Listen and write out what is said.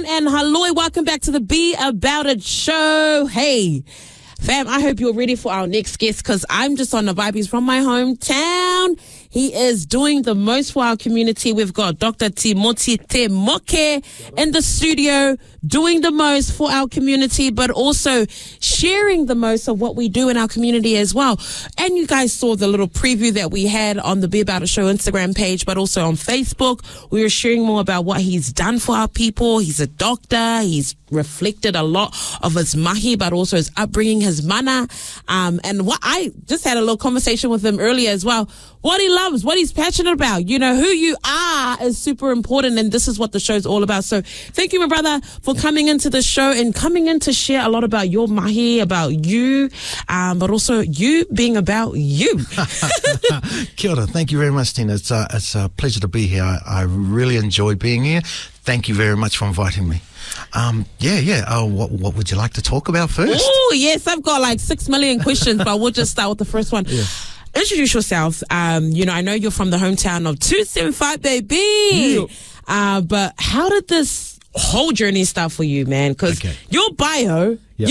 everyone, and hello, welcome back to the Be About It show. Hey, fam, I hope you're ready for our next guest because I'm just on the vibe. He's from my hometown. He is doing the most for our community. We've got Dr. Timothy Temoke in the studio, doing the most for our community, but also sharing the most of what we do in our community as well. And you guys saw the little preview that we had on the Be About It show Instagram page, but also on Facebook. We were sharing more about what he's done for our people. He's a doctor. He's reflected a lot of his mahi, but also his upbringing, his mana. And what I just had a little conversation with him earlier as well. What he loves, what he's passionate about, you know, who you are is super important. And this is what the show's all about. So thank you, my brother, for coming into the show and coming in to share a lot about your mahi, about you, but also you being about you. Kia ora. Thank you very much, Tina. It's a pleasure to be here. I really enjoyed being here. Thank you very much for inviting me. What would you like to talk about first? Oh, yes, I've got like 6 million questions, but we'll just start with the first one. Yeah. Introduce yourself. I know you're from the hometown of 275, baby. Yeah. But how did this whole journey start for you, man? Because your bio,